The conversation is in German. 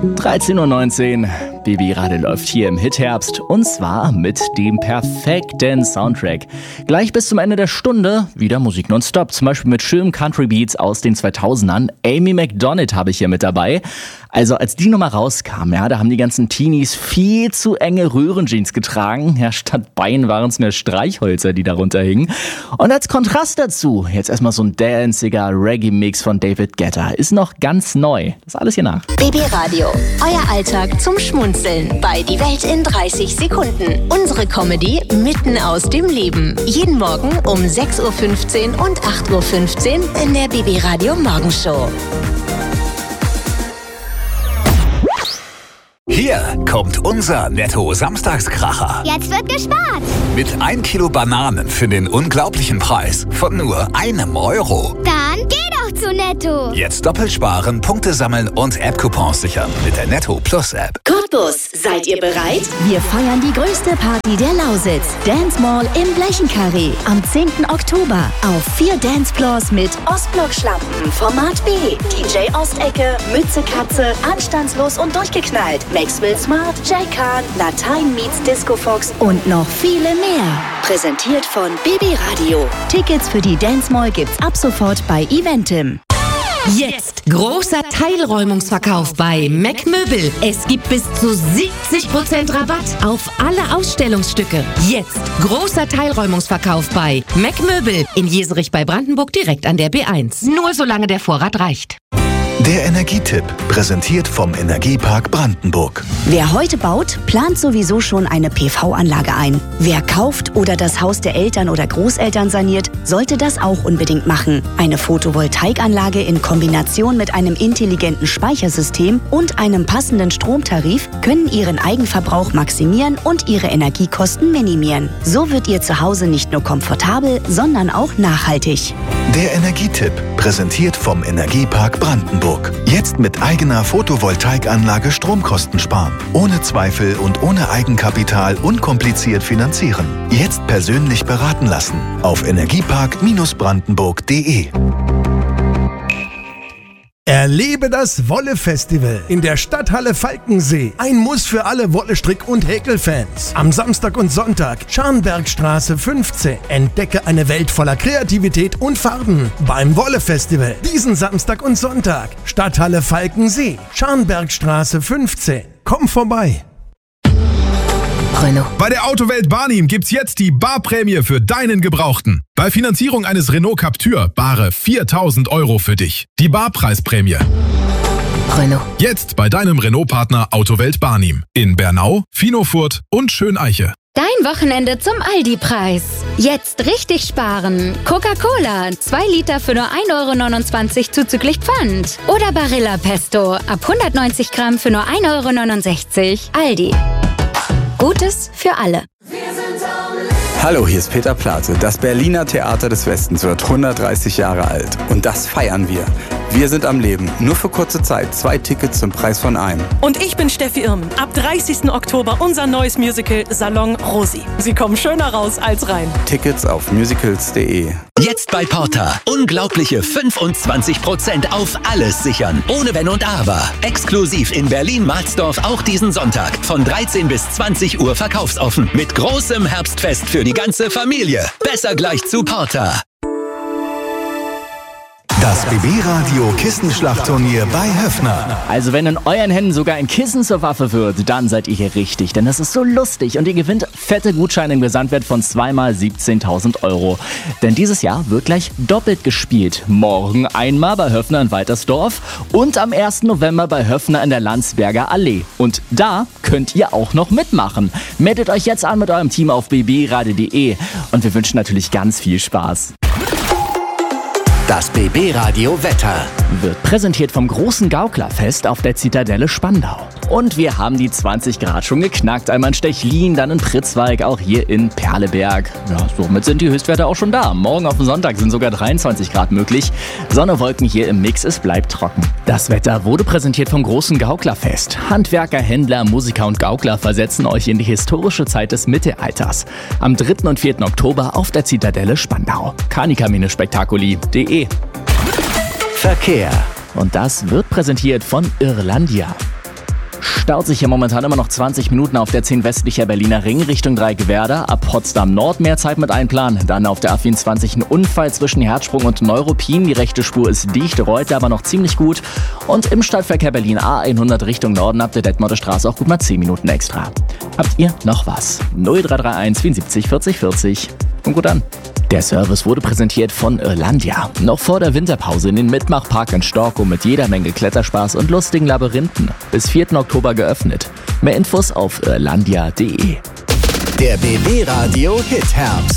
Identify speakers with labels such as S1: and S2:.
S1: 13:19 Uhr, Baby Radio läuft hier im Hitherbst und zwar mit dem perfekten Soundtrack. Gleich bis zum Ende der Stunde wieder Musik nonstop, zum Beispiel mit schönen Country Beats aus den 2000ern. Amy Macdonald habe ich hier mit dabei. Also als die Nummer rauskam, ja, da haben die ganzen Teenies viel zu enge Röhrenjeans getragen. Ja, statt Beinen waren es mehr Streichhölzer, die darunter hingen. Und als Kontrast dazu, jetzt erstmal so ein danziger Reggae-Mix von David Guetta. Ist noch ganz neu. Das ist alles hier nach.
S2: Baby Radio, euer Alltag zum Schmunzeln bei Die Welt in 30 Sekunden. Unsere Comedy mitten aus dem Leben. Jeden Morgen um 6:15 Uhr und 8:15 Uhr in der Baby Radio Morgenshow.
S3: Hier kommt unser Netto-Samstagskracher.
S4: Jetzt wird gespart.
S3: Mit 1 Kilo Bananen für den unglaublichen Preis von nur €1.
S4: Dann geh doch zu Netto.
S3: Jetzt doppelt sparen, Punkte sammeln und App-Coupons sichern mit der Netto Plus App.
S2: Cottbus, seid ihr bereit? Wir feiern die größte Party der Lausitz. Dance Mall im Blechenkarree. Am 10. Oktober. Auf 4 Dancefloors mit Ostblock-Schlampen, Format B, DJ Ostecke, Mütze Katze, anstandslos und durchgeknallt. Maxwell Smart, Jay Khan, Latein meets Disco Fox und noch viele mehr. Präsentiert von Baby Radio. Tickets für die Dance Mall gibt's ab sofort bei Eventim.
S5: Jetzt großer Teilräumungsverkauf bei Mac Möbel. Es gibt bis zu 70% Rabatt auf alle Ausstellungsstücke. Jetzt großer Teilräumungsverkauf bei Mac Möbel in Jeserich bei Brandenburg direkt an der B1. Nur solange der Vorrat reicht.
S6: Der Energietipp, präsentiert vom Energiepark Brandenburg.
S2: Wer heute baut, plant sowieso schon eine PV-Anlage ein. Wer kauft oder das Haus der Eltern oder Großeltern saniert, sollte das auch unbedingt machen. Eine Photovoltaikanlage in Kombination mit einem intelligenten Speichersystem und einem passenden Stromtarif können Ihren Eigenverbrauch maximieren und Ihre Energiekosten minimieren. So wird Ihr Zuhause nicht nur komfortabel, sondern auch nachhaltig.
S6: Der Energietipp, präsentiert vom Energiepark Brandenburg. Jetzt mit eigener Photovoltaikanlage Stromkosten sparen. Ohne Zweifel und ohne Eigenkapital unkompliziert finanzieren. Jetzt persönlich beraten lassen. Auf energiepark-brandenburg.de.
S7: Erlebe das Wolle-Festival in der Stadthalle Falkensee. Ein Muss für alle Wolle-Strick- und Häkelfans. Am Samstag und Sonntag, Scharnbergstraße 15. Entdecke eine Welt voller Kreativität und Farben beim Wolle-Festival. Diesen Samstag und Sonntag, Stadthalle Falkensee, Scharnbergstraße 15. Komm vorbei.
S2: Renault.
S8: Bei der Autowelt Barnim gibt's jetzt die Barprämie für deinen Gebrauchten. Bei Finanzierung eines Renault Captur bare 4.000 € für dich. Die Barpreisprämie.
S2: Renault.
S8: Jetzt bei deinem Renault-Partner Autowelt Barnim. In Bernau, Finofurt und Schöneiche.
S9: Dein Wochenende zum Aldi-Preis. Jetzt richtig sparen. Coca-Cola, 2 Liter für nur 1,29 € zuzüglich Pfand. Oder Barilla Pesto, ab 190 Gramm für nur 1,69 €. Aldi. Gutes für alle.
S10: Hallo, hier ist Peter Plate. Das Berliner Theater des Westens wird 130 Jahre alt. Und das feiern wir. Wir sind am Leben. Nur für kurze Zeit. 2 Tickets zum Preis von einem.
S11: Und ich bin Steffi Irmen. Ab 30. Oktober unser neues Musical Salon Rosi. Sie kommen schöner raus als rein.
S10: Tickets auf musicals.de.
S12: Jetzt bei Porter. Unglaubliche 25% auf alles sichern. Ohne Wenn und Aber. Exklusiv in Berlin-Marsdorf auch diesen Sonntag. Von 13 bis 20 Uhr verkaufsoffen. Mit großem Herbstfest für die ganze Familie. Besser gleich zu Porter.
S6: Das BB-Radio Kissenschlachtturnier bei Höffner.
S1: Also wenn in euren Händen sogar ein Kissen zur Waffe wird, dann seid ihr hier richtig. Denn das ist so lustig und ihr gewinnt fette Gutscheine im Gesamtwert von 2 mal 17.000 €. Denn dieses Jahr wird gleich doppelt gespielt. Morgen einmal bei Höffner in Waltersdorf und am 1. November bei Höffner in der Landsberger Allee. Und da könnt ihr auch noch mitmachen. Meldet euch jetzt an mit eurem Team auf bbradio.de und wir wünschen natürlich ganz viel Spaß.
S12: Das BB-Radio Wetter
S1: wird präsentiert vom großen Gauklerfest auf der Zitadelle Spandau. Und wir haben die 20 Grad schon geknackt. Einmal in Stechlin, dann in Pritzwalk, auch hier in Perleberg. Ja, somit sind die Höchstwerte auch schon da. Morgen auf den Sonntag sind sogar 23 Grad möglich. Sonne, Wolken hier im Mix, es bleibt trocken. Das Wetter wurde präsentiert vom großen Gauklerfest. Handwerker, Händler, Musiker und Gaukler versetzen euch in die historische Zeit des Mittelalters. Am 3. und 4. Oktober auf der Zitadelle Spandau. Kanika-spektakuli.de.
S12: Verkehr.
S1: Und das wird präsentiert von Irlandia. Staut sich hier momentan immer noch 20 Minuten auf der 10 westlicher Berliner Ring Richtung Dreigewerder. Ab Potsdam Nord mehr Zeit mit einplanen. Dann auf der A24 ein Unfall zwischen Herzsprung und Neuruppin. Die rechte Spur ist dicht, rollt aber noch ziemlich gut. Und im Stadtverkehr Berlin A100 Richtung Norden ab der Detmolder Straße auch gut mal 10 Minuten extra. Habt ihr noch was? 0331 74 40 40. Und gut an. Der Service wurde präsentiert von Irlandia. Noch vor der Winterpause in den Mitmachpark in Storkow mit jeder Menge Kletterspaß und lustigen Labyrinthen. Bis 4. Oktober geöffnet. Mehr Infos auf irlandia.de.
S13: Der BB Radio Hit Herbst.